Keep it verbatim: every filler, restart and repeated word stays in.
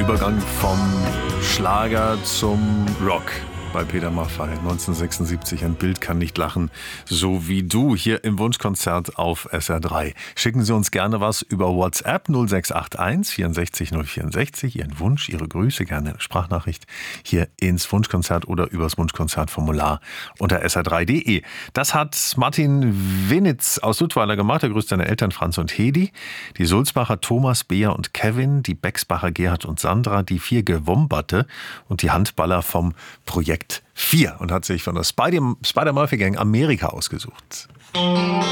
Übergang vom Schlager zum Rock bei Peter Maffay. neunzehnhundertsechsundsiebzig, ein Bild kann nicht lachen, so wie du, hier im Wunschkonzert auf S R drei. Schicken Sie uns gerne was über WhatsApp null sechs acht eins vierundsechzig null vierundsechzig, Ihren Wunsch, Ihre Grüße, gerne eine Sprachnachricht hier ins Wunschkonzert oder übers Wunschkonzertformular unter s r drei punkt de. Das hat Martin Winitz aus Duttweiler gemacht. Er grüßt seine Eltern Franz und Hedi, die Sulzbacher Thomas, Bea und Kevin, die Bexbacher Gerhard und Sandra, die vier Gewombate und die Handballer vom Projekt vier und hat sich von der Spider- Spider-Murphy Gang Amerika ausgesucht.